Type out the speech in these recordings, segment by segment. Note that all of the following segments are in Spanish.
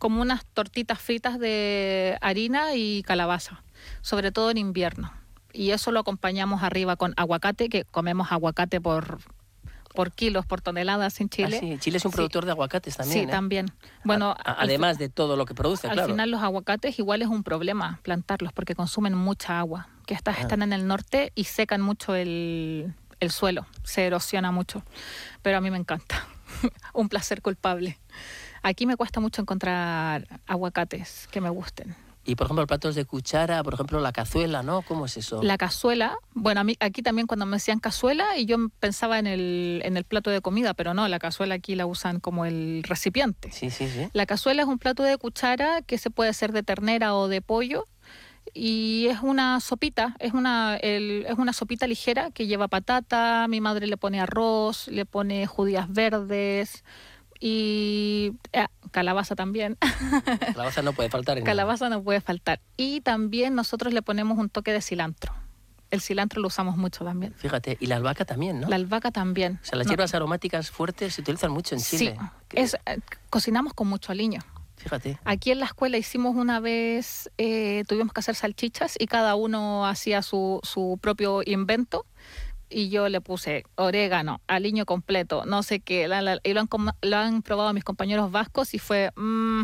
como unas tortitas fritas de harina y calabaza, sobre todo en invierno. Y eso lo acompañamos arriba con aguacate, que comemos aguacate por kilos, por toneladas en Chile. Sí, Chile es un productor de aguacates también. Sí, también. Bueno, además de todo lo que produce, al final los aguacates igual es un problema plantarlos porque consumen mucha agua, que están en el norte y secan mucho el suelo, se erosiona mucho. Pero a mí me encanta, un placer culpable. Aquí me cuesta mucho encontrar aguacates que me gusten. Y, por ejemplo, platos de cuchara, por ejemplo, la cazuela, ¿no? ¿Cómo es eso? La cazuela, bueno, a mí aquí también cuando me decían cazuela, y yo pensaba en el plato de comida, pero no, la cazuela aquí la usan como el recipiente. Sí. La cazuela es un plato de cuchara que se puede hacer de ternera o de pollo, y es una sopita, es una sopita ligera que lleva patata, mi madre le pone arroz, le pone judías verdes, y calabaza también. Calabaza no puede faltar. Calabaza no puede faltar. Y también nosotros le ponemos un toque de cilantro. El cilantro lo usamos mucho también. Fíjate, y la albahaca también, ¿no? La albahaca también. O sea, las hierbas aromáticas fuertes se utilizan mucho en Chile. Sí, cocinamos con mucho aliño. Fíjate. Aquí en la escuela hicimos una vez, tuvimos que hacer salchichas y cada uno hacía su propio invento. Y yo le puse orégano, aliño completo, no sé qué. Y lo han probado mis compañeros vascos y fue,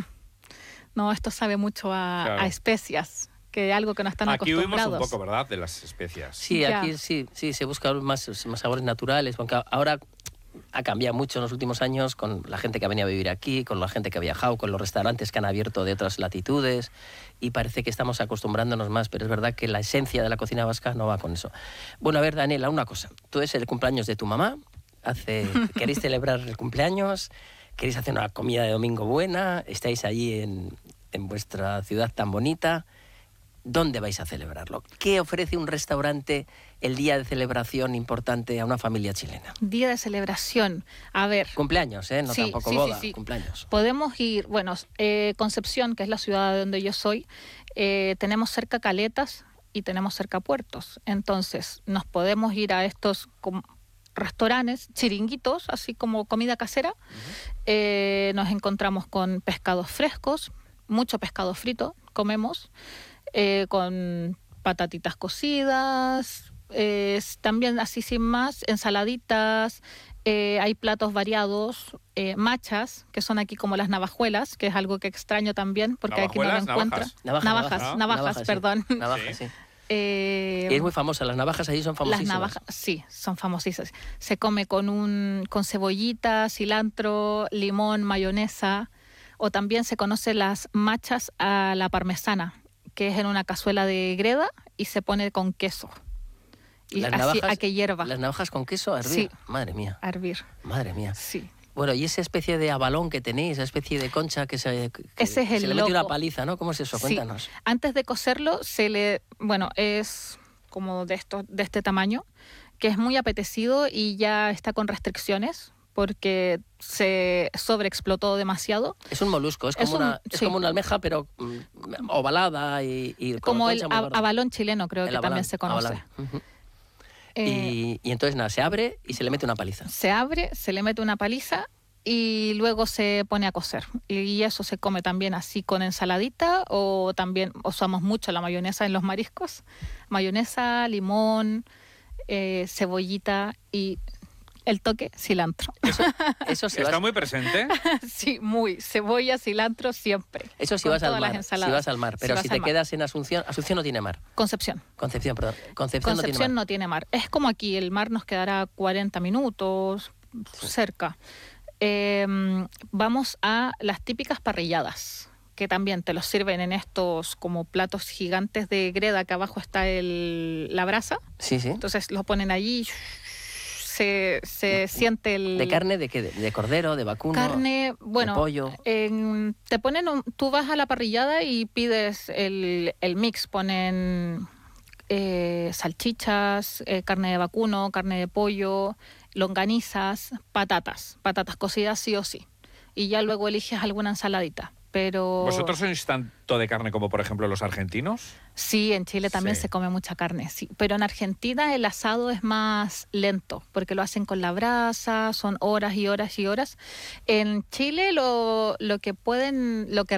no, esto sabe mucho a especias, que algo que no están acostumbrados. Aquí huimos un poco, ¿verdad?, de las especias. Sí, aquí sí, se buscan más sabores naturales, porque ahora ha cambiado mucho en los últimos años con la gente que ha venido a vivir aquí, con la gente que ha viajado, con los restaurantes que han abierto de otras latitudes, y parece que estamos acostumbrándonos más, pero es verdad que la esencia de la cocina vasca no va con eso. Bueno, a ver, Daniela, una cosa. Tú es el cumpleaños de tu mamá, queréis celebrar el cumpleaños, queréis hacer una comida de domingo buena, estáis allí en vuestra ciudad tan bonita. ¿Dónde vais a celebrarlo? ¿Qué ofrece un restaurante el día de celebración importante a una familia chilena? Día de celebración, a ver. Cumpleaños, ¿eh? No sí, tampoco sí, boda, sí. Cumpleaños. Podemos ir, bueno, Concepción, que es la ciudad de donde yo soy, tenemos cerca caletas y tenemos cerca puertos. Entonces, nos podemos ir a estos restaurantes, chiringuitos, así como comida casera. Nos encontramos con pescados frescos, mucho pescado frito, comemos. Con patatitas cocidas, también así sin más, ensaladitas, hay platos variados, machas, que son aquí como las navajuelas, que es algo que extraño también, porque aquí no lo encuentro. Navajas, perdón. Navajas, sí. Y es muy famosa, las navajas allí son famosísimas. Las navajas, sí, son famosísimas. Se come con cebollita, cilantro, limón, mayonesa, o también se conoce las machas a la parmesana, que es en una cazuela de greda y se pone con queso. Y las así navajas, a que hierva. ¿Las navajas con queso a hervir? Sí. Madre mía. A hervir. Madre mía. Sí. Bueno, y esa especie de abalón que tenéis, esa especie de concha que ese es el se le mete una paliza, ¿no? ¿Cómo es eso? Sí. Cuéntanos. Antes de cocerlo, es como de este tamaño, que es muy apetecido y ya está con restricciones, porque se sobreexplotó demasiado. Es un molusco, es como una almeja, pero ovalada y como el abalón chileno, creo que también se conoce. Uh-huh. Y entonces nada, se abre y se le mete una paliza. Se abre, se le mete una paliza y luego se pone a cocer. Y eso se come también así con ensaladita, o también usamos mucho la mayonesa en los mariscos. Mayonesa, limón, cebollita y el toque cilantro. Eso ¿Está muy presente? Sí, muy. Cebolla, cilantro, siempre. Eso si vas al mar. Si vas al mar. Pero si te quedas en Asunción no tiene mar. Concepción, perdón. Concepción no tiene mar. Es como aquí, el mar nos quedará 40 minutos, cerca. Vamos a las típicas parrilladas, que también te los sirven en estos como platos gigantes de greda, que abajo está la brasa. Sí. Entonces lo ponen allí. Se siente el... ¿De carne? ¿De qué? ¿De cordero? ¿De vacuno? Carne, bueno, ¿de pollo? Te ponen, tú vas a la parrillada y pides el mix, ponen salchichas, carne de vacuno, carne de pollo, longanizas, patatas cocidas sí o sí. Y ya luego eliges alguna ensaladita. Pero... ¿Vosotros sois tanto de carne como, por ejemplo, los argentinos? Sí, en Chile también se come mucha carne, sí. Pero en Argentina el asado es más lento, porque lo hacen con la brasa, son horas y horas y horas. En Chile lo que